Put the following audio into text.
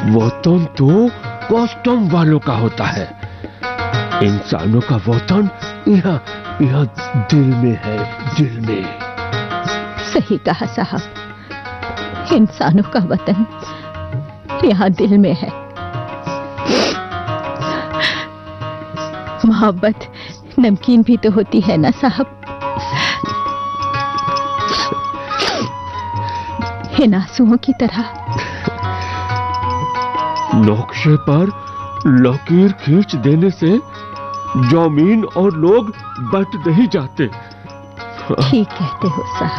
वतन तो कस्टम वालों का होता है। इंसानों का वतन यहाँ यहाँ दिल में है, दिल में। सही कहा साहब, इंसानों का वतन यहाँ दिल में है। मोहब्बत नमकीन भी तो होती है ना साहब, इन आंसुओं की तरह। नक्शे पर लकीर खींच देने से जमीन और लोग बट नहीं जाते। ठीक कहते हो साहब।